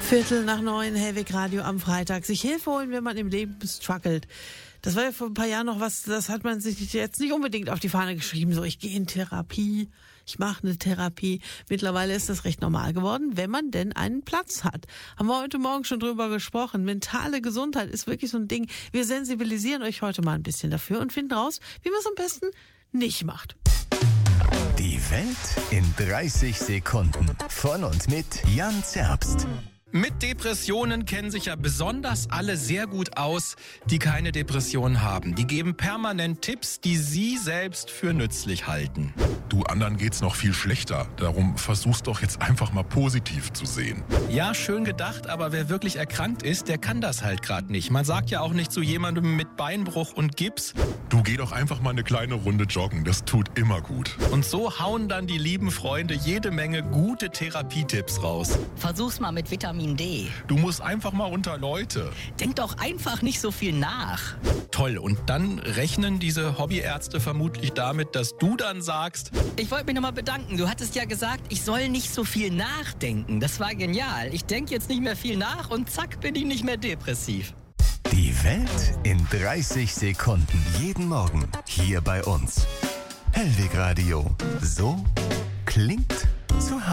8:15, Hellweg Radio am Freitag. Sich Hilfe holen, wenn man im Leben struggelt. Das war ja vor ein paar Jahren noch was, das hat man sich jetzt nicht unbedingt auf die Fahne geschrieben. So, ich gehe in Therapie, ich mache eine Therapie. Mittlerweile ist das recht normal geworden, wenn man denn einen Platz hat. Haben wir heute Morgen schon drüber gesprochen. Mentale Gesundheit ist wirklich so ein Ding. Wir sensibilisieren euch heute mal ein bisschen dafür und finden raus, wie man es am besten nicht macht. Die Welt in 30 Sekunden. Von und mit Jan Zerbst. Mit Depressionen kennen sich ja besonders alle sehr gut aus, die keine Depression haben. Die geben permanent Tipps, die sie selbst für nützlich halten. Du, anderen geht's noch viel schlechter. Darum versuch's doch jetzt einfach mal positiv zu sehen. Ja, schön gedacht, aber wer wirklich erkrankt ist, der kann das halt gerade nicht. Man sagt ja auch nicht zu jemandem mit Beinbruch und Gips. Du, geh doch einfach mal eine kleine Runde joggen. Das tut immer gut. Und so hauen dann die lieben Freunde jede Menge gute Therapietipps raus. Versuch's mal mit Vitamin D. Du musst einfach mal unter Leute. Denk doch einfach nicht so viel nach. Toll, und dann rechnen diese Hobbyärzte vermutlich damit, dass du dann sagst: Ich wollte mich nochmal bedanken. Du hattest ja gesagt, ich soll nicht so viel nachdenken. Das war genial. Ich denke jetzt nicht mehr viel nach und zack, bin ich nicht mehr depressiv. Die Welt in 30 Sekunden. Jeden Morgen hier bei uns. Hellweg Radio. So klingt zu Hause.